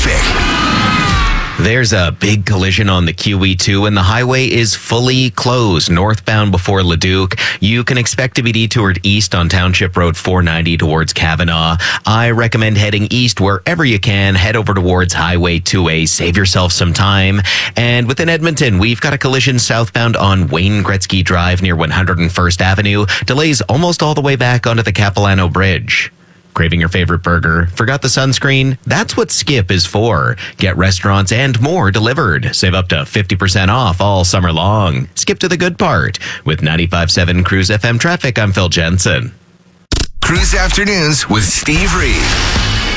traffic. There's a big collision on the QE2 and the highway is fully closed northbound before Leduc. You can expect to be detoured east on Township Road 490 towards Kavanaugh. I recommend heading east wherever you can. Head over towards Highway 2A. Save yourself some time. And within Edmonton, we've got a collision southbound on Wayne Gretzky Drive near 101st Avenue. Delays almost all the way back onto the Capilano Bridge. Craving your favorite burger? Forgot the sunscreen? That's what Skip is for. Get restaurants and more delivered. Save up to 50% off all summer long. Skip to the good part. With 95.7 Cruise FM traffic, I'm Phil Jensen. Cruise Afternoons with Steve Reed.